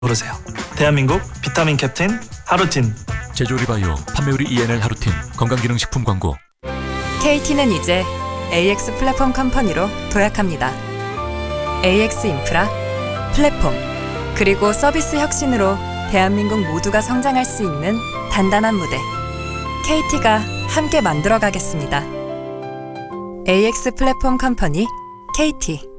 고르세요. 대한민국 비타민 캡틴 하루틴. 제조리바이오 판매우리 ENL 하루틴 건강기능식품 광고. KT는 이제 AX 플랫폼 컴퍼니로 도약합니다. AX 인프라, 플랫폼, 그리고 서비스 혁신으로 대한민국 모두가 성장할 수 있는 단단한 무대. KT가 함께 만들어 가겠습니다. AX 플랫폼 컴퍼니 KT.